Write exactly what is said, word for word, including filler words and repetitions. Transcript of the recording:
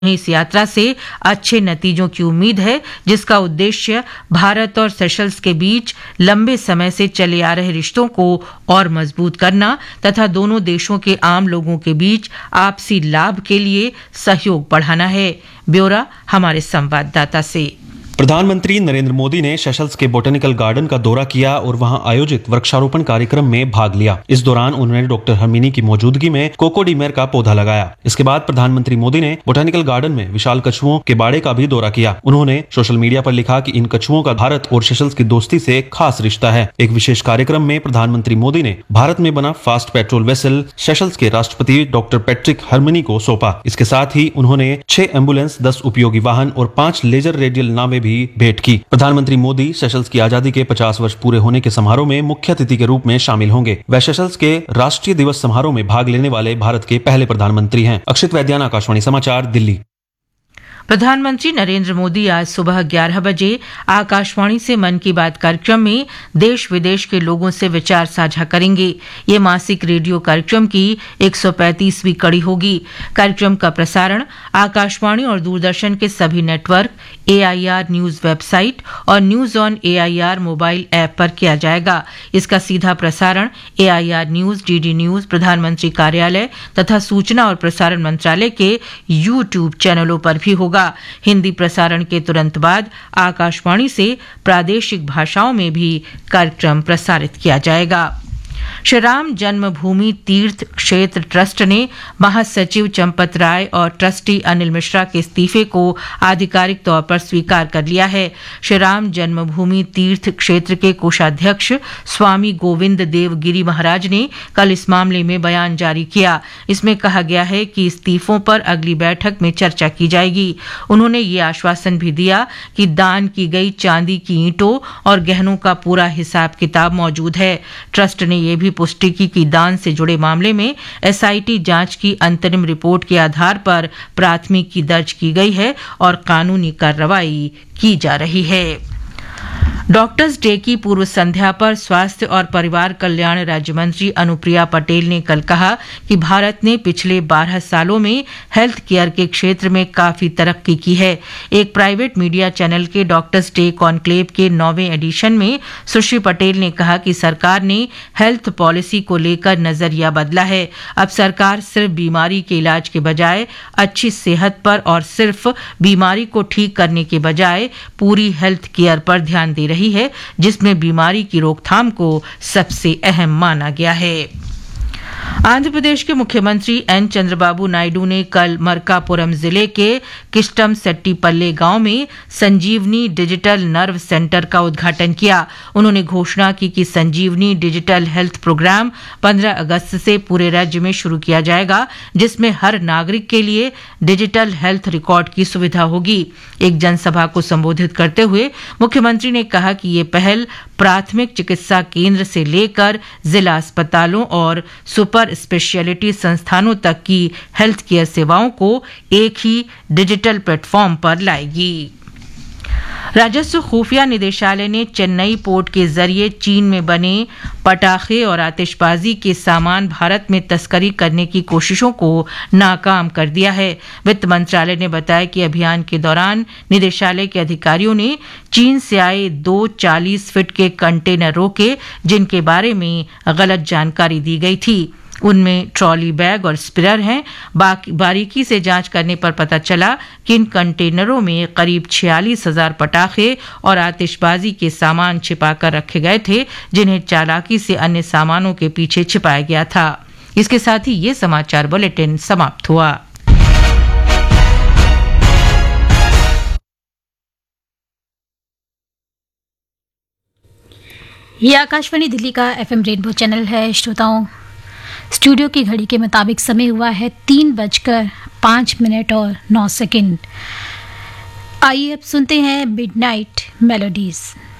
इस यात्रा से अच्छे नतीजों की उम्मीद है, जिसका उद्देश्य भारत और सेशल्स के बीच लंबे समय से चले आ रहे रिश्तों को और मजबूत करना तथा दोनों देशों के आम लोगों के बीच आपसी लाभ के लिए सहयोग बढ़ाना है। ब्यौरा हमारे संवाददाता से। प्रधानमंत्री नरेंद्र मोदी ने सेशल्स के बोटेनिकल गार्डन का दौरा किया और वहां आयोजित वृक्षारोपण कार्यक्रम में भाग लिया। इस दौरान उन्होंने डॉक्टर हरमिनी की मौजूदगी में कोकोडीमेर का पौधा लगाया। इसके बाद प्रधानमंत्री मोदी ने बोटेनिकल गार्डन में विशाल कछुओं के बाड़े का भी दौरा किया। उन्होंने सोशल मीडिया पर लिखा कि इन कछुओं का भारत और सेशल्स की दोस्ती से खास रिश्ता है। एक विशेष कार्यक्रम में प्रधानमंत्री मोदी ने भारत में बना फास्ट पेट्रोल वेसल सेशल्स के राष्ट्रपति डॉक्टर पैट्रिक हरमिनी को सौंपा। इसके साथ ही उन्होंने छह एम्बुलेंस, दस उपयोगी वाहन और पांच लेजर रेडियल नावें भी भेंट की। प्रधानमंत्री मोदी सेशल्स की आजादी के पचास वर्ष पूरे होने के समारोह में मुख्य अतिथि के रूप में शामिल होंगे। वह सेशल्स के राष्ट्रीय दिवस समारोह में भाग लेने वाले भारत के पहले प्रधानमंत्री हैं। अक्षित वैद्याना, आकाशवाणी समाचार, दिल्ली। प्रधानमंत्री नरेंद्र मोदी आज सुबह ग्यारह बजे आकाशवाणी से मन की बात कार्यक्रम में देश विदेश के लोगों से विचार साझा करेंगे। ये मासिक रेडियो कार्यक्रम की एक सौ पैंतीसवीं कड़ी होगी। कार्यक्रम का प्रसारण आकाशवाणी और दूरदर्शन के सभी नेटवर्क, एआईआर न्यूज वेबसाइट और news on AIR mobile app पर किया जाएगा। इसका सीधा प्रसारण एआईआर न्यूज, डीडी न्यूज, प्रधानमंत्री कार्यालय तथा सूचना और प्रसारण मंत्रालय के यूट्यूब चैनलों पर भी होगा। हिंदी प्रसारण के तुरंत बाद आकाशवाणी से प्रादेशिक भाषाओं में भी कार्यक्रम प्रसारित किया जाएगा। श्री राम जन्मभूमि तीर्थ क्षेत्र ट्रस्ट ने महासचिव चंपत राय और ट्रस्टी अनिल मिश्रा के इस्तीफे को आधिकारिक तौर पर स्वीकार कर लिया है। श्री राम जन्मभूमि तीर्थ क्षेत्र के कोषाध्यक्ष स्वामी गोविंद देव गिरी महाराज ने कल इस मामले में बयान जारी किया। इसमें कहा गया है कि इस्तीफों पर अगली बैठक में चर्चा की जाएगी। उन्होंने ये आश्वासन भी दिया कि दान की गई चांदी की ईंटों और गहनों का पूरा हिसाब किताब मौजूद है। ट्रस्ट ने यह भी पुष्टि की कि दान से जुड़े मामले में एसआईटी जांच की अंतरिम रिपोर्ट के आधार पर प्राथमिकी दर्ज की गई है और कानूनी कार्रवाई की जा रही है। डॉक्टर्स डे की पूर्व संध्या पर स्वास्थ्य और परिवार कल्याण राज्य मंत्री अनुप्रिया पटेल ने कल कहा कि भारत ने पिछले बारह सालों में हेल्थ केयर के क्षेत्र में काफी तरक्की की है। एक प्राइवेट मीडिया चैनल के डॉक्टर्स डे कॉन्क्लेव के नौवें एडिशन में सुश्री पटेल ने कहा कि सरकार ने हेल्थ पॉलिसी को लेकर नजरिया बदला है। अब सरकार सिर्फ बीमारी के इलाज के बजाय अच्छी सेहत पर और सिर्फ बीमारी को ठीक करने के बजाय पूरी हेल्थ केयर पर ध्यान दे रही है, जिसमें बीमारी की रोकथाम को सबसे अहम माना गया है। आंध्र प्रदेश के मुख्यमंत्री एन चंद्रबाबू नायडू ने कल मरकापुरम जिले के किस्टम सेट्टीपल्ले गांव में संजीवनी डिजिटल नर्व सेंटर का उद्घाटन किया। उन्होंने घोषणा की कि संजीवनी डिजिटल हेल्थ प्रोग्राम पंद्रह अगस्त से पूरे राज्य में शुरू किया जाएगा, जिसमें हर नागरिक के लिए डिजिटल हेल्थ रिकॉर्ड की सुविधा होगी। एक जनसभा को संबोधित करते हुए मुख्यमंत्री ने कहा कि ये पहल प्राथमिक चिकित्सा केंद्र से लेकर जिला अस्पतालों और सुपर स्पेशलिटी संस्थानों तक की हेल्थ केयर सेवाओं को एक ही डिजिटल प्लेटफॉर्म पर लाएगी। राजस्व खुफिया निदेशालय ने चेन्नई पोर्ट के जरिए चीन में बने पटाखे और आतिशबाजी के सामान भारत में तस्करी करने की कोशिशों को नाकाम कर दिया है। वित्त मंत्रालय ने बताया कि अभियान के दौरान निदेशालय के अधिकारियों ने चीन से आए दो चालीस फीट के कंटेनर रोके, जिनके बारे में गलत जानकारी दी गई थी। उनमें ट्रॉली बैग और स्पिनर हैं। बारीकी से जांच करने पर पता चला कि इन कंटेनरों में करीब छियालीस हजार पटाखे और आतिशबाजी के सामान छिपाकर रखे गए थे, जिन्हें चालाकी से अन्य सामानों के पीछे छिपाया गया था। इसके साथ ही ये समाचार बुलेटिन समाप्त हुआ। ये आकाशवाणी दिल्ली का एफएम रेनबो चैनल है। श्रोताओं, स्टूडियो की घड़ी के मुताबिक समय हुआ है तीन बजकर पाँच मिनट और नौ सेकंड। आइए अब सुनते हैं मिडनाइट मेलोडीज।